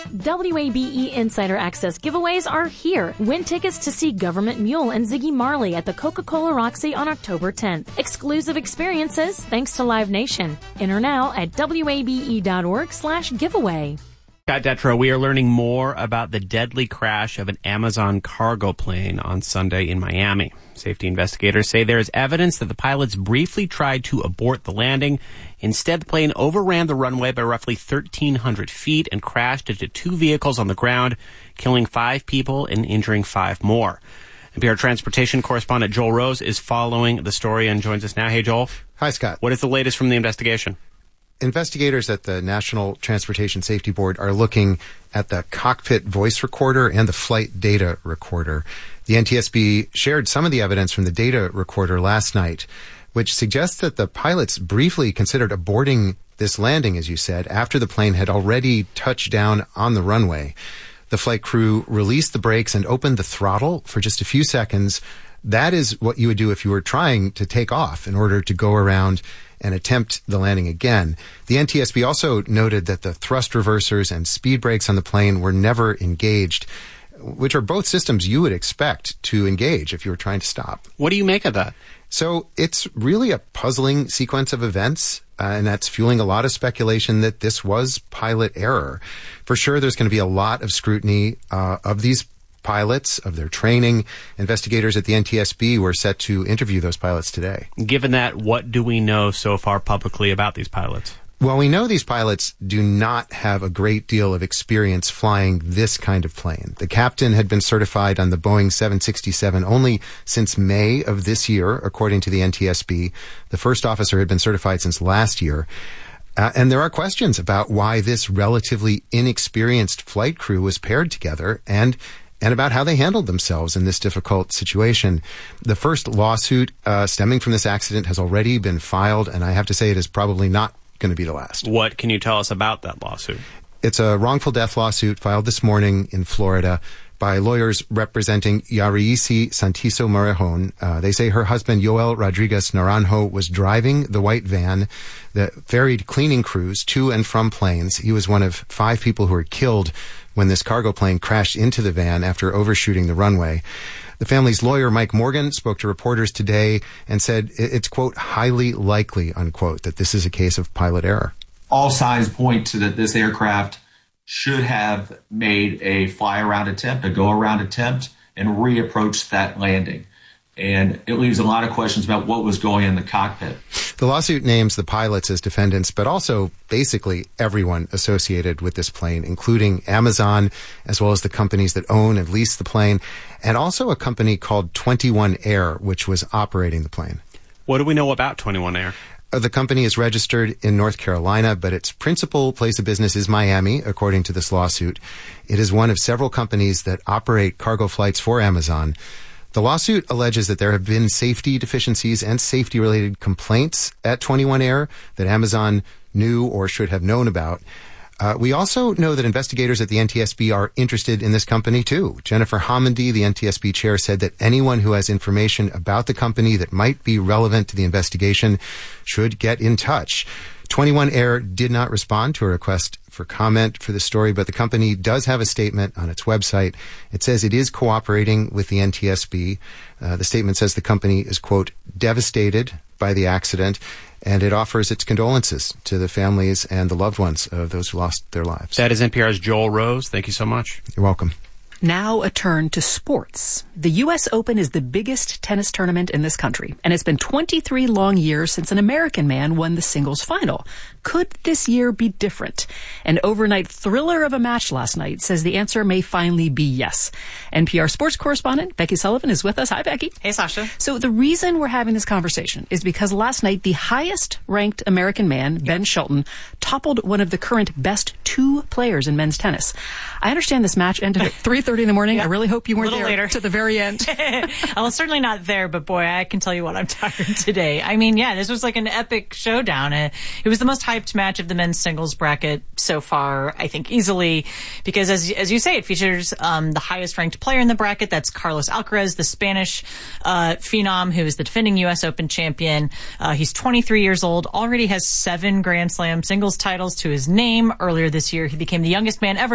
WABE Insider Access giveaways are here. Win tickets to see Government Mule and Ziggy Marley at the Coca-Cola Roxy on October 10th. Exclusive experiences thanks to Live Nation. Enter now at wabe.org/giveaway. Scott Detrow, we are learning more about the deadly crash of an Amazon cargo plane on Sunday in Miami. Safety investigators say there is evidence that the pilots briefly tried to abort the landing. Instead, the plane overran the runway by roughly 1,300 feet and crashed into two vehicles on the ground, killing 5 people and injuring 5 more. NPR transportation correspondent Joel Rose is following the story and joins us now. Hey, Joel. Hi, Scott. What is the latest from the investigation? Investigators at the National Transportation Safety Board are looking at the cockpit voice recorder and the flight data recorder. The NTSB shared some of the evidence from the data recorder last night, which suggests that the pilots briefly considered aborting this landing, as you said, after the plane had already touched down on the runway. The flight crew released the brakes and opened the throttle for just a few seconds. That is what you would do if you were trying to take off in order to go around and attempt the landing again. The NTSB also noted that the thrust reversers and speed brakes on the plane were never engaged, which are both systems you would expect to engage if you were trying to stop. What do you make of that? So it's really a puzzling sequence of events, and that's fueling a lot of speculation that this was pilot error. For sure, there's going to be a lot of scrutiny of these pilots, of their training. Investigators at the NTSB were set to interview those pilots today. Given that, what do we know so far publicly about these pilots? Well, we know these pilots do not have a great deal of experience flying this kind of plane. The captain had been certified on the Boeing 767 only since May of this year, according to the NTSB. The first officer had been certified since last year. And there are questions about why this relatively inexperienced flight crew was paired together and about how they handled themselves in this difficult situation. The first lawsuit stemming from this accident has already been filed, and I have to say it is probably not going to be the last. What can you tell us about that lawsuit? It's a wrongful death lawsuit filed this morning in Florida by lawyers representing Yariisi Santiso Morejon. They say her husband, Yoel Rodriguez Naranjo, was driving the white van that ferried cleaning crews to and from planes. He was one of 5 people who were killed when this cargo plane crashed into the van after overshooting the runway. The family's lawyer, Mike Morgan, spoke to reporters today and said it's, quote, highly likely, unquote, that this is a case of pilot error. All signs point to that this aircraft should have made a fly-around attempt, a go-around attempt, and reapproached that landing. And it leaves a lot of questions about what was going in the cockpit. The lawsuit names the pilots as defendants, but also basically everyone associated with this plane, including Amazon, as well as the companies that own and lease the plane, and also a company called 21 Air, which was operating the plane. What do we know about 21 Air? The company is registered in North Carolina, but its principal place of business is Miami, according to this lawsuit. It is one of several companies that operate cargo flights for Amazon. The lawsuit alleges that there have been safety deficiencies and safety-related complaints at 21 Air that Amazon knew or should have known about. We also know that investigators at the NTSB are interested in this company, too. Jennifer Homendy, the NTSB chair, said that anyone who has information about the company that might be relevant to the investigation should get in touch. 21 Air did not respond to a request for comment for the story, but the company does have a statement on its website. It says it is cooperating with the NTSB. The statement says the company is, quote, devastated by the accident, and it offers its condolences to the families and the loved ones of those who lost their lives. That is NPR's Joel Rose. Thank you so much. You're welcome. Now a turn to sports. The U.S. Open is the biggest tennis tournament in this country, and it's been 23 long years since an American man won the singles final. Could this year be different? An overnight thriller of a match last night says the answer may finally be yes. NPR sports correspondent Becky Sullivan is with us. Hi, Becky. Hey, Sasha. So the reason we're having this conversation is because last night the highest-ranked American man, Ben Shelton, toppled one of the current best 2 players in men's tennis. I understand this match ended at 3:30 in the morning. Yep. I really hope you weren't there later to the very end. I was certainly not there, but boy, I can tell you what, I'm tired today. I mean, yeah, this was like an epic showdown. It was the most hyped match of the men's singles bracket so far, I think easily, because as you say, it features the highest ranked player in the bracket. That's Carlos Alcaraz, the Spanish phenom who is the defending U.S. Open champion. He's 23 years old, already has 7 Grand Slam singles titles to his name. Earlier this year, he became the youngest man ever